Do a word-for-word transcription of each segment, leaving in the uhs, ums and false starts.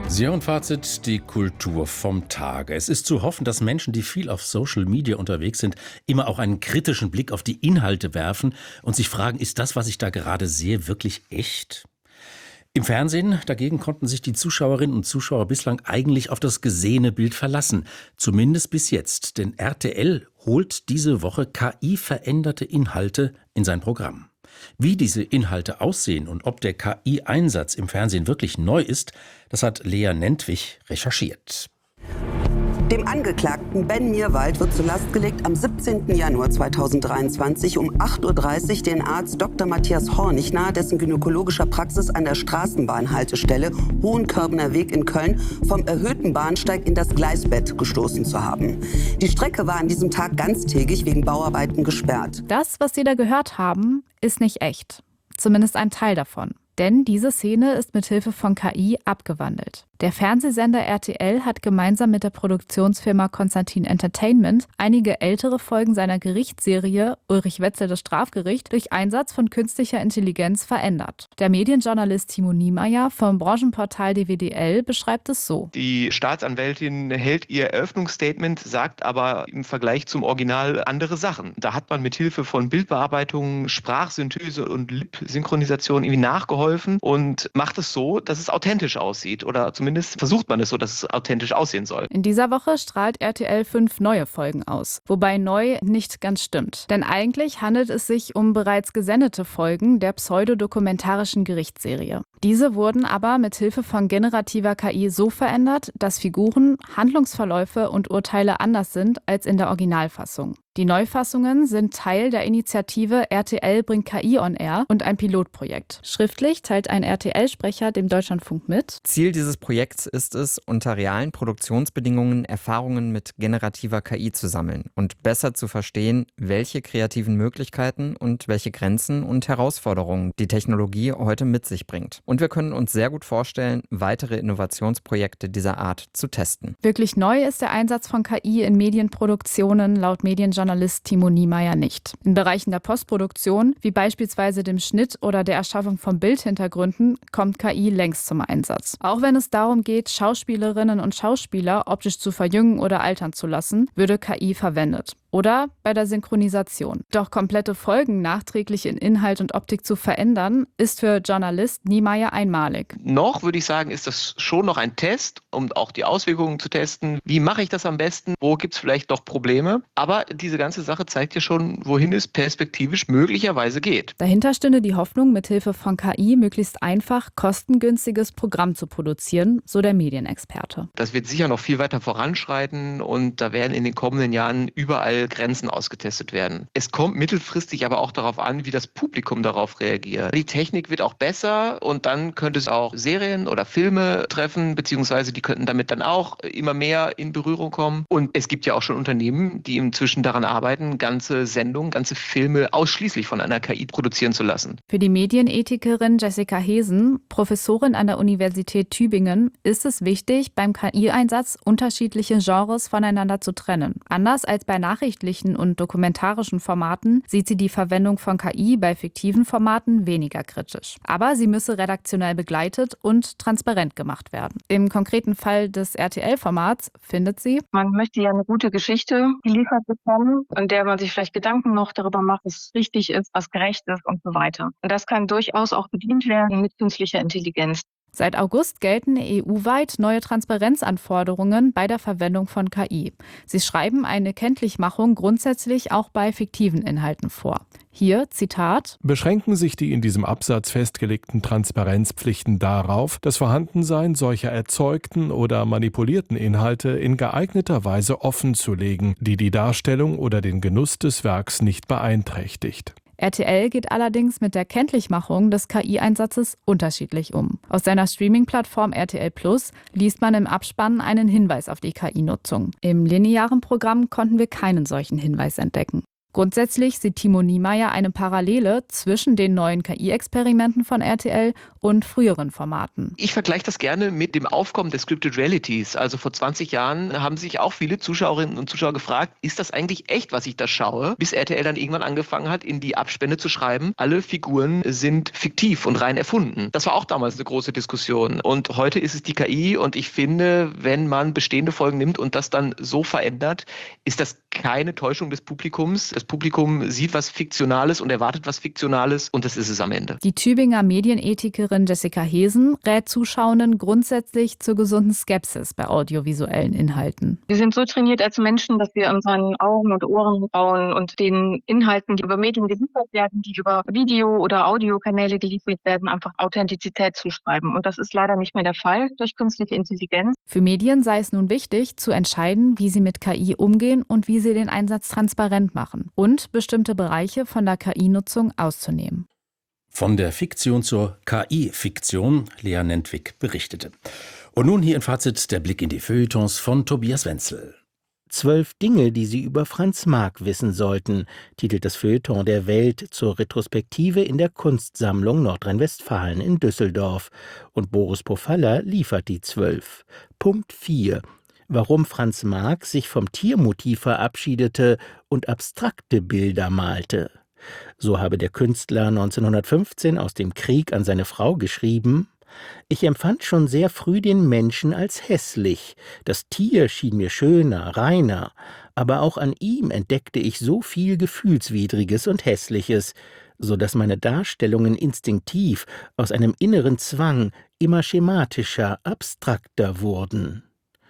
Sie hören Fazit, die Kultur vom Tage. Es ist zu hoffen, dass Menschen, die viel auf Social Media unterwegs sind, immer auch einen kritischen Blick auf die Inhalte werfen und sich fragen, ist das, was ich da gerade sehe, wirklich echt? Im Fernsehen dagegen konnten sich die Zuschauerinnen und Zuschauer bislang eigentlich auf das gesehene Bild verlassen. Zumindest bis jetzt, denn R T L holt diese Woche K I-veränderte Inhalte in sein Programm. Wie diese Inhalte aussehen und ob der K I-Einsatz im Fernsehen wirklich neu ist, das hat Lea Nentwich recherchiert. Dem Angeklagten Ben Mirwald wird zur Last gelegt, am siebzehnten Januar zweitausenddreiundzwanzig um acht Uhr dreißig den Arzt Doktor Matthias Hornig nahe dessen gynäkologischer Praxis an der Straßenbahnhaltestelle Hohenkörbener Weg in Köln vom erhöhten Bahnsteig in das Gleisbett gestoßen zu haben. Die Strecke war an diesem Tag ganztägig wegen Bauarbeiten gesperrt. Das, was Sie da gehört haben, ist nicht echt. Zumindest ein Teil davon. Denn diese Szene ist mit Hilfe von K I abgewandelt. Der Fernsehsender R T L hat gemeinsam mit der Produktionsfirma Konstantin Entertainment einige ältere Folgen seiner Gerichtsserie Ulrich Wetzel das Strafgericht durch Einsatz von künstlicher Intelligenz verändert. Der Medienjournalist Timo Niemeyer vom Branchenportal D W D L beschreibt es so. Die Staatsanwältin hält ihr Eröffnungsstatement, sagt aber im Vergleich zum Original andere Sachen. Da hat man mit Hilfe von Bildbearbeitung, Sprachsynthese und Lip-Synchronisation irgendwie nachgeholfen und macht es so, dass es authentisch aussieht oder zumindest Zumindest versucht man es so, dass es authentisch aussehen soll. In dieser Woche strahlt R T L fünf neue Folgen aus. Wobei neu nicht ganz stimmt. Denn eigentlich handelt es sich um bereits gesendete Folgen der pseudodokumentarischen Gerichtsserie. Diese wurden aber mit Hilfe von generativer K I so verändert, dass Figuren, Handlungsverläufe und Urteile anders sind als in der Originalfassung. Die Neufassungen sind Teil der Initiative R T L bringt K I on Air und ein Pilotprojekt. Schriftlich teilt ein R T L-Sprecher dem Deutschlandfunk mit: Ziel dieses Projekts ist es, unter realen Produktionsbedingungen Erfahrungen mit generativer K I zu sammeln und besser zu verstehen, welche kreativen Möglichkeiten und welche Grenzen und Herausforderungen die Technologie heute mit sich bringt. Und wir können uns sehr gut vorstellen, weitere Innovationsprojekte dieser Art zu testen. Wirklich neu ist der Einsatz von K I in Medienproduktionen laut Medienjournalist Timo Niemeyer nicht. In Bereichen der Postproduktion, wie beispielsweise dem Schnitt oder der Erschaffung von Bildhintergründen, kommt K I längst zum Einsatz. Auch wenn es darum geht, Schauspielerinnen und Schauspieler optisch zu verjüngen oder altern zu lassen, würde K I verwendet. Oder bei der Synchronisation. Doch komplette Folgen nachträglich in Inhalt und Optik zu verändern, ist für Journalist Niemeyer einmalig. Noch würde ich sagen, ist das schon noch ein Test, um auch die Auswirkungen zu testen. Wie mache ich das am besten? Wo gibt es vielleicht noch Probleme? Aber diese ganze Sache zeigt ja schon, wohin es perspektivisch möglicherweise geht. Dahinter stünde die Hoffnung, mithilfe von K I möglichst einfach kostengünstiges Programm zu produzieren, so der Medienexperte. Das wird sicher noch viel weiter voranschreiten und da werden in den kommenden Jahren überall Grenzen ausgetestet werden. Es kommt mittelfristig aber auch darauf an, wie das Publikum darauf reagiert. Die Technik wird auch besser und dann könnte es auch Serien oder Filme treffen, beziehungsweise die könnten damit dann auch immer mehr in Berührung kommen. Und es gibt ja auch schon Unternehmen, die inzwischen daran arbeiten, ganze Sendungen, ganze Filme ausschließlich von einer K I produzieren zu lassen. Für die Medienethikerin Jessica Hesen, Professorin an der Universität Tübingen, ist es wichtig, beim K I-Einsatz unterschiedliche Genres voneinander zu trennen. Anders als bei Nachrichten und dokumentarischen Formaten sieht sie die Verwendung von K I bei fiktiven Formaten weniger kritisch. Aber sie müsse redaktionell begleitet und transparent gemacht werden. Im konkreten Fall des R T L-Formats findet sie: Man möchte ja eine gute Geschichte geliefert bekommen, in der man sich vielleicht Gedanken noch darüber macht, was richtig ist, was gerecht ist und so weiter. Und das kann durchaus auch bedient werden mit künstlicher Intelligenz. Seit August gelten E U-weit neue Transparenzanforderungen bei der Verwendung von K I. Sie schreiben eine Kenntlichmachung grundsätzlich auch bei fiktiven Inhalten vor. Hier, Zitat: Beschränken sich die in diesem Absatz festgelegten Transparenzpflichten darauf, das Vorhandensein solcher erzeugten oder manipulierten Inhalte in geeigneter Weise offenzulegen, die die Darstellung oder den Genuss des Werks nicht beeinträchtigt. R T L geht allerdings mit der Kenntlichmachung des K I-Einsatzes unterschiedlich um. Aus seiner Streaming-Plattform R T L Plus liest man im Abspann einen Hinweis auf die K I-Nutzung. Im linearen Programm konnten wir keinen solchen Hinweis entdecken. Grundsätzlich sieht Timo Niemeyer eine Parallele zwischen den neuen K I-Experimenten von R T L und früheren Formaten. Ich vergleiche das gerne mit dem Aufkommen der Scripted Realities. Also vor zwanzig Jahren haben sich auch viele Zuschauerinnen und Zuschauer gefragt, ist das eigentlich echt, was ich da schaue? Bis R T L dann irgendwann angefangen hat, in die Abspänne zu schreiben, alle Figuren sind fiktiv und rein erfunden. Das war auch damals eine große Diskussion. Und heute ist es die K I und ich finde, wenn man bestehende Folgen nimmt und das dann so verändert, ist das keine Täuschung des Publikums. Das Publikum sieht was Fiktionales und erwartet was Fiktionales und das ist es am Ende. Die Tübinger Medienethikerin Jessica Hesen rät Zuschauenden grundsätzlich zur gesunden Skepsis bei audiovisuellen Inhalten. Wir sind so trainiert als Menschen, dass wir unseren Augen und Ohren bauen und den Inhalten, die über Medien geliefert werden, die über Video- oder Audiokanäle geliefert werden, einfach Authentizität zuschreiben. Und das ist leider nicht mehr der Fall durch künstliche Intelligenz. Für Medien sei es nun wichtig, zu entscheiden, wie sie mit K I umgehen und wie sie den Einsatz transparent machen und bestimmte Bereiche von der K I-Nutzung auszunehmen. Von der Fiktion zur K I-Fiktion, Lea Nentwig berichtete. Und nun hier im Fazit der Blick in die Feuilletons von Tobias Wenzel. Zwölf Dinge, die Sie über Franz Marc wissen sollten, titelt das Feuilleton der Welt zur Retrospektive in der Kunstsammlung Nordrhein-Westfalen in Düsseldorf. Und Boris Pofalla liefert die zwölf. Punkt vier. Warum Franz Marc sich vom Tiermotiv verabschiedete und abstrakte Bilder malte. So habe der Künstler neunzehnhundertfünfzehn aus dem Krieg an seine Frau geschrieben: Ich empfand schon sehr früh den Menschen als hässlich. Das Tier schien mir schöner, reiner, aber auch an ihm entdeckte ich so viel Gefühlswidriges und Hässliches, so dass meine Darstellungen instinktiv aus einem inneren Zwang immer schematischer, abstrakter wurden.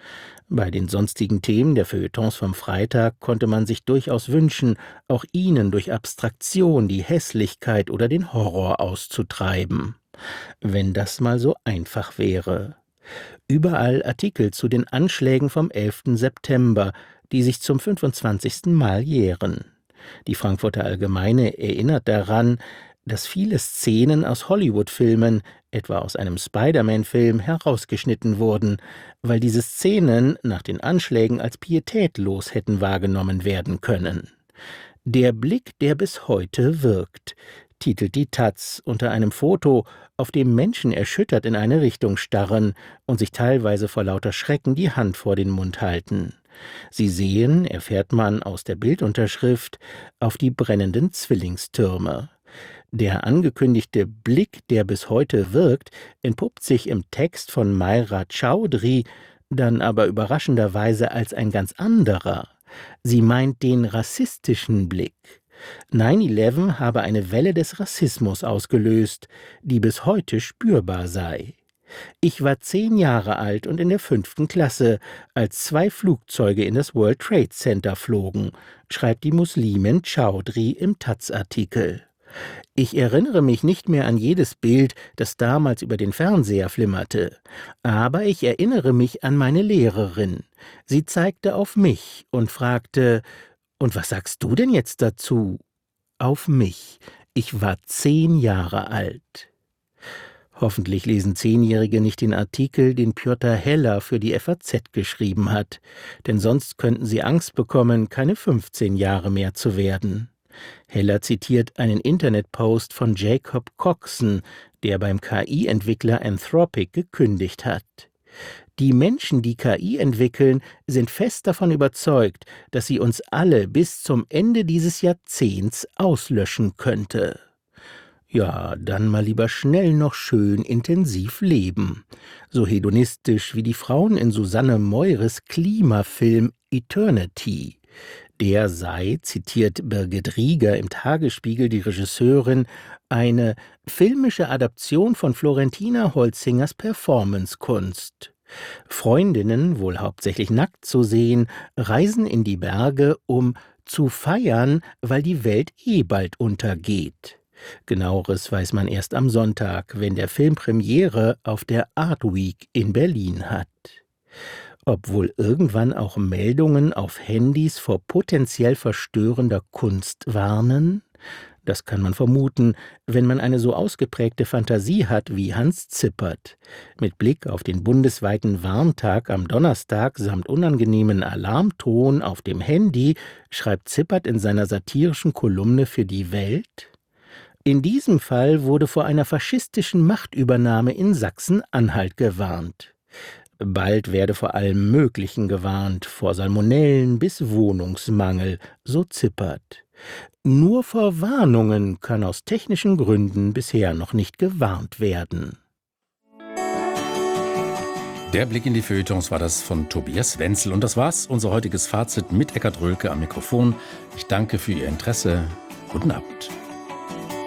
Bei den sonstigen Themen der Feuilletons vom Freitag konnte man sich durchaus wünschen, auch ihnen durch Abstraktion die Hässlichkeit oder den Horror auszutreiben. Wenn das mal so einfach wäre. Überall Artikel zu den Anschlägen vom elften September, die sich zum fünfundzwanzigsten Mal jähren. Die Frankfurter Allgemeine erinnert daran, dass viele Szenen aus Hollywood-Filmen, etwa aus einem Spider-Man-Film, herausgeschnitten wurden, weil diese Szenen nach den Anschlägen als pietätlos hätten wahrgenommen werden können. Der Blick, der bis heute wirkt, titelt die Taz unter einem Foto, auf dem Menschen erschüttert in eine Richtung starren und sich teilweise vor lauter Schrecken die Hand vor den Mund halten. Sie sehen, erfährt man aus der Bildunterschrift, auf die brennenden Zwillingstürme. Der angekündigte Blick, der bis heute wirkt, entpuppt sich im Text von Mayra Chaudhry dann aber überraschenderweise als ein ganz anderer. Sie meint den rassistischen Blick. neun elf habe eine Welle des Rassismus ausgelöst, die bis heute spürbar sei. Ich war zehn Jahre alt und in der fünften Klasse, als zwei Flugzeuge in das World Trade Center flogen, schreibt die Muslimin Chaudhry im Taz-Artikel. Ich erinnere mich nicht mehr an jedes Bild, das damals über den Fernseher flimmerte, aber ich erinnere mich an meine Lehrerin. Sie zeigte auf mich und fragte: »Und was sagst du denn jetzt dazu?« Auf mich. Ich war zehn Jahre alt. Hoffentlich lesen Zehnjährige nicht den Artikel, den Piotr Heller für die F A Z geschrieben hat, denn sonst könnten sie Angst bekommen, keine fünfzehn Jahre mehr zu werden. Heller zitiert einen Internetpost von Jacob Coxon, der beim K I-Entwickler Anthropic gekündigt hat. Die Menschen, die K I entwickeln, sind fest davon überzeugt, dass sie uns alle bis zum Ende dieses Jahrzehnts auslöschen könnte. Ja, dann mal lieber schnell noch schön intensiv leben. So hedonistisch wie die Frauen in Susanne Meures Klimafilm Eternity. Der sei, zitiert Birgit Rieger im Tagesspiegel die Regisseurin, eine filmische Adaption von Florentina Holzingers Performancekunst. Freundinnen, wohl hauptsächlich nackt zu sehen, reisen in die Berge, um zu feiern, weil die Welt eh bald untergeht. Genaueres weiß man erst am Sonntag, wenn der Film Premiere auf der Art Week in Berlin hat. Ob wohl irgendwann auch Meldungen auf Handys vor potenziell verstörender Kunst warnen? Das kann man vermuten, wenn man eine so ausgeprägte Fantasie hat wie Hans Zippert. Mit Blick auf den bundesweiten Warntag am Donnerstag samt unangenehmen Alarmton auf dem Handy schreibt Zippert in seiner satirischen Kolumne für die Welt: In diesem Fall wurde vor einer faschistischen Machtübernahme in Sachsen-Anhalt gewarnt. Bald werde vor allem Möglichen gewarnt, vor Salmonellen bis Wohnungsmangel, so Zippert. Nur vor Warnungen kann aus technischen Gründen bisher noch nicht gewarnt werden. Der Blick in die Feuilletons war das von Tobias Wenzel. Und das war's, unser heutiges Fazit mit Eckhard Rölke am Mikrofon. Ich danke für Ihr Interesse. Guten Abend.